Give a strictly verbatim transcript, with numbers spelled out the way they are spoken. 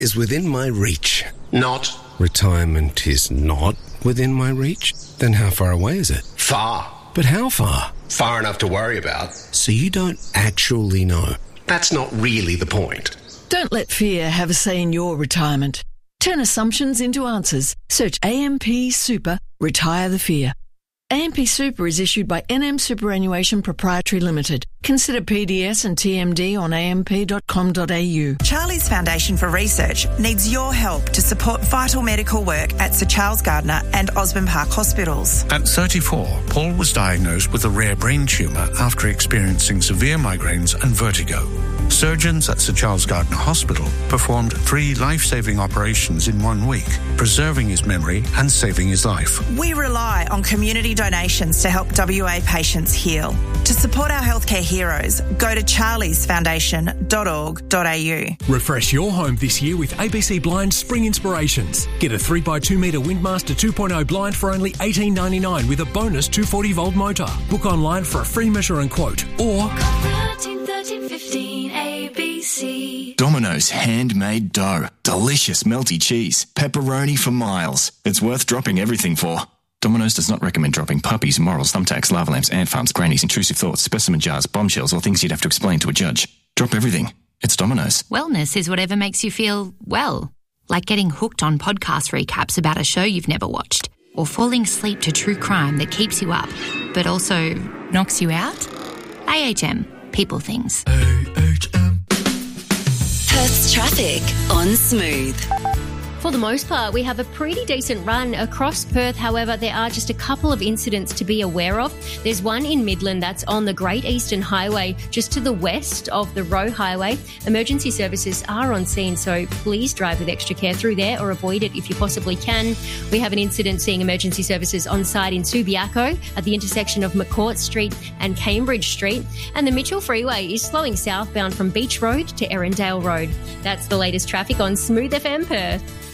is within my reach. Not. Retirement is not within my reach? Then how far away is it? Far. But how far? Far enough to worry about. So you don't actually know? That's not really the point. Don't let fear have a say in your retirement. Turn assumptions into answers. Search A M P Super, Retire the Fear. A M P Super is issued by N M Superannuation Proprietary Limited. Consider P D S and T M D on a m p dot com dot a u. Charlie's Foundation for Research needs your help to support vital medical work at Sir Charles Gardner and Osborne Park hospitals. At thirty-four, Paul was diagnosed with a rare brain tumour after experiencing severe migraines and vertigo. Surgeons at Sir Charles Gardner Hospital performed three life-saving operations in one week, preserving his memory and saving his life. We rely on community donations to help W A patients heal. To support our healthcare heroes, go to charlies foundation dot org dot a u. Refresh your home this year with A B C Blind Spring Inspirations. Get a three by two metre Windmaster two point oh blind for only eighteen ninety-nine with a bonus two hundred forty volt motor. Book online for a free measure and quote, or thirteen thirteen fifteen A B C. Domino's handmade dough. Delicious melty cheese. Pepperoni for miles. It's worth dropping everything for. Domino's does not recommend dropping puppies, morals, thumbtacks, lava lamps, ant farms, grannies, intrusive thoughts, specimen jars, bombshells, or things you'd have to explain to a judge. Drop everything. It's Domino's. Wellness is whatever makes you feel well. Like getting hooked on podcast recaps about a show you've never watched. Or falling asleep to true crime that keeps you up, but also knocks you out. A H M. People things. A H M. Perth's traffic on Smooth. For the most part, we have a pretty decent run across Perth. However, there are just a couple of incidents to be aware of. There's one in Midland that's on the Great Eastern Highway, just to the west of the Roe Highway. Emergency services are on scene, so please drive with extra care through there or avoid it if you possibly can. We have an incident seeing emergency services on site in Subiaco at the intersection of McCourt Street and Cambridge Street. And the Mitchell Freeway is slowing southbound from Beach Road to Erindale Road. That's the latest traffic on Smooth F M Perth.